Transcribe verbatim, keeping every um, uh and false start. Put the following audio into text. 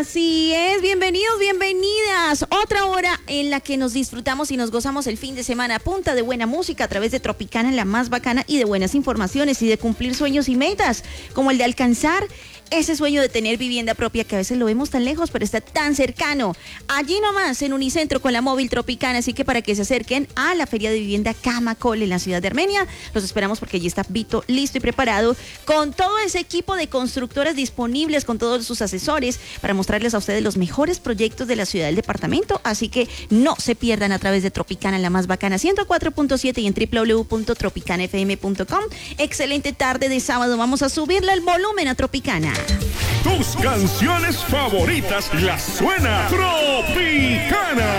Así es, bienvenidos, bienvenidas. Otra hora en la que nos disfrutamos y nos gozamos el fin de semana a punta de buena música a través de Tropicana, la más bacana, y de buenas informaciones y de cumplir sueños y metas, como el de alcanzar ese sueño de tener vivienda propia que a veces lo vemos tan lejos, pero está tan cercano. Allí nomás, en Unicentro con la móvil Tropicana, así que para que se acerquen a la Feria de Vivienda Camacol en la ciudad de Armenia, los esperamos porque allí está Vito listo y preparado con todo ese equipo de constructoras disponibles, con todos sus asesores, para mostrarles a ustedes los mejores proyectos de la ciudad del departamento, así que no se pierdan a través de Tropicana, la más bacana, ciento cuatro punto siete y en doble u doble u doble u punto tropicana f m punto com. Excelente tarde de sábado, vamos a subirle el volumen a Tropicana. Tus canciones favoritas las suena Tropicana.